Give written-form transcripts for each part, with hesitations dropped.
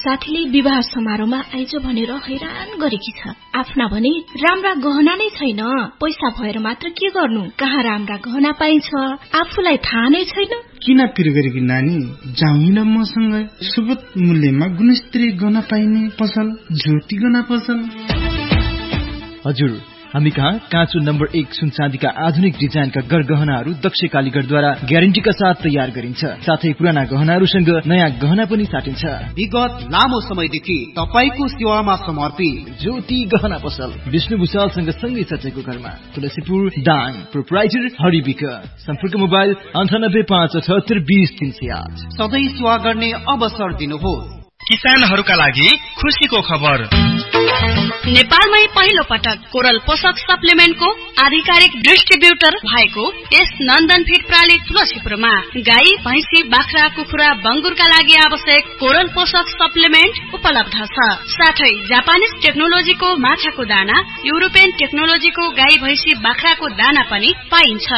साथीले विवाह समारोहमा आइज भनेर हैरान गरेकी छ। आफ्ना भने राम्रा गहना नै छैन, पैसा भएर मात्र के गर्नु, कहाँ राम्रा गहना पाइन्छ आफूलाई थाहा नै छैन। किन पिर गरेकी नानी, जाउँ मसँग सुगत मूल्यमा गुणस्तरीय गहना पाइने पसल ज्योति गहना पसल। हजुर, हामी कहाँ काँचो नम्बर 1 सुन चाँदीका आधुनिक डिजाइनका गहनाहरू दक्ष कालीगढद्वारा ग्यारेन्टीका साथ तयार गरिन्छ। साथै पुराना गहनाहरूसँग नयाँ गहना पनि साटिन्छ। विगत लामो समयदेखि तपाईको सेवामा समर्पित ज्योति गहना पसल विष्णु भुषालसँग सँगै सचेको घरमा, तुलसीपुर दाङ। प्रोप्राइटर हरिबिक। सम्पर्क मोबाइल 9857820308। सधैँ सेवा गर्ने अवसर दिनुहोस्। किसानहरूका लागि खुशीको खबर। नेपालमै पहिलो पटक कोरल पोषक सप्लिमेन्टको आधिकारिक डिस्ट्रिब्युटर भएको यस नन्दन फिड प्रणाली तुलसीपुरमा गाई, भैंसी, बाख्रा, कुखुरा, बंगुरका लागि आवश्यक कोरल पोषक सप्लिमेन्ट उपलब्ध छ। साथै जापानिज टेक्नोलोजीको माछाको दाना, युरोपियन टेक्नोलोजीको गाई, भैंसी, बाख्राको दाना पनि पाइन्छ।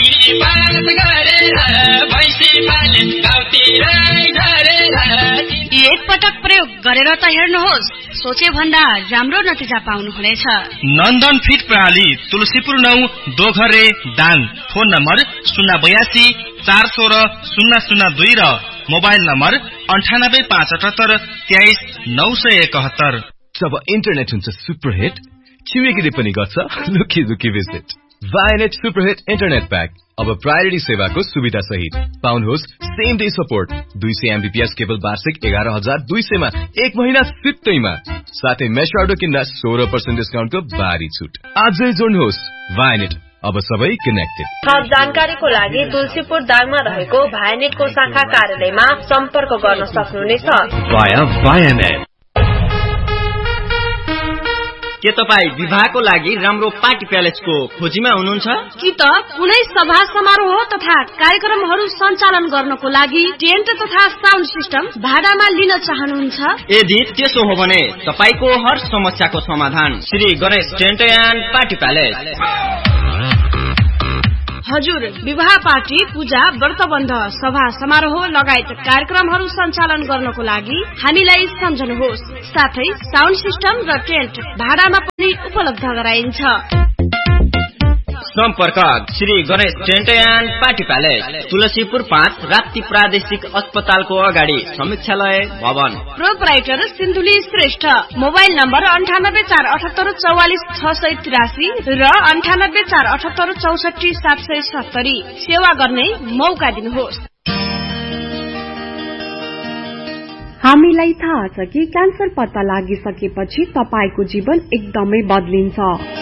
एक पटक प्रयोग गरेर त हेर्नुहोस्, सोचे भन्दा राम्रो नतिजा पाउनुहुनेछ। नन्दन फिड प्रणाली तुलसीपुर 9 दोघरे दाङ। फोन नम्बर 082 416 002 र मोबाइल नम्बर 9857 23 971। जब इन्टरनेट हुन्छ सुपरहिट, छिमेकीले पनि गर्छ लुकी लुकी भिजिट। वायनेट सुपरहिट इन्टरनेट प्याक अब प्रायोरिटी सेवाको सुविधा सहित पाउनुहोस्। Same day support, 200 MBPS cable वार्षिक 11,200 मा 1 महिना सित्तैमा। साथै मेश राउटर किन्दा 16% डिस्काउन्टको भारी छुट। आजै जोड्नुहोस् वायनेट, अब सबै कनेक्टेड। थप जानकारीको लागि तुलसीपुर दाङमा रहेको वायनेटको शाखा कार्यालयमा सम्पर्क गर्न सक्नुहुनेछ। वायनेट। के तपाई विवाहको लागि राम्रो पार्टी प्यालेसको खोजीमा हुनुहुन्छ? कि त कुनै सभा समारोह तथा कार्यक्रमहरू सञ्चालन गर्नको लागि टेन्ट तथा साउन्ड सिस्टम भाडामा लिन चाहनुहुन्छ? यदि त्यसो हो भने तपाईको हर समस्याको समाधान Shri Ganesh tent and party palace. हजुर, विवाह पार्टी, पूजा, व्रतबन्ध, सभा समारोह लगायत कार्यक्रमहरू सञ्चालन गर्नको लागि हामीलाई सम्झनुहोस्। साथै साउन्ड सिस्टम र टेन्ट भाडामा पनि उपलब्ध गराइन्छ। सम्पर्क Shri Ganesh tent and party palace, Tulsipur 5, Rapti प्रादेशिक अस्पतालको अगाडि, समीक्षालय भवन। Proprietor Sindhuli Shrestha. Mobile number 9847844683 र 9847844770। सेवा गर्ने मौका दिनुहोस्। हामीलाई थाहा छ कि क्यान्सर पत्ता लागिसकेपछि तपाईको जीवन एकदमै बदलिन्छ।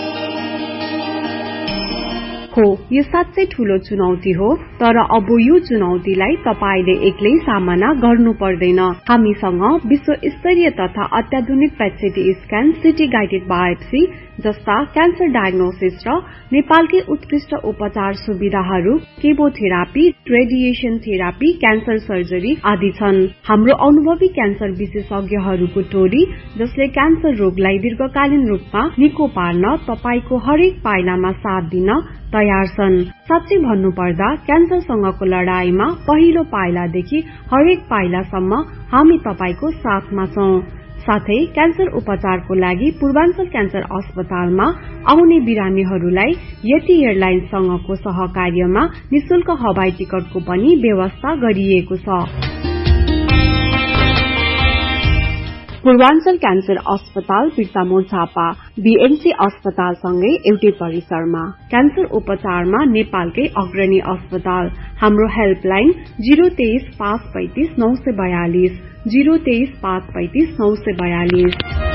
हो, यो साँच्चै ठूलो चुनौती हो, तर अब यो चुनौतीलाई तपाईले एक्लै सामना गर्नु पर्दैन। हामीसँग विश्व स्तरीय तथा अत्याधुनिक पेट-सिटी स्क्यान, सिटी गाइडेड बायोप्सी जस्ता क्यान्सर डायग्नोसिस र नेपालकै उत्कृष्ट उपचार सुविधाहरू, chemotherapy, radiation therapy, cancer surgery आदि छन्। हाम्रो अनुभवी क्यान्सर विशेषज्ञहरूको टोली जसले क्यान्सर रोगलाई दीर्घकालीन रूपमा निको पार्न तपाईको हरेक पाइलामा साथ दिन तयार छन्। साँच्चै भन्नुपर्दा क्यान्सरसँगको लडाईमा पहिलो पाइलादेखि हरेक पाइलासम्म हामी तपाईको साथमा छौं। साथै क्यान्सर उपचारको लागि पूर्वाञ्चल क्यान्सर अस्पतालमा आउने बिरामीहरूलाई यति एयरलाइन्ससँगको सहकार्यमा निशुल्क हवाई टिकटको पनि व्यवस्था गरिएको छ। पूर्वाञ्चल क्यान्सर अस्पताल बिर्तामोड झापा बीएमसी अस्पतालसँगै एउटै परिसरमा। क्यान्सर उपचारमा नेपालकै अग्रणी अस्पताल। हाम्रो हेल्पलाइन 023 535 942 023 535 942।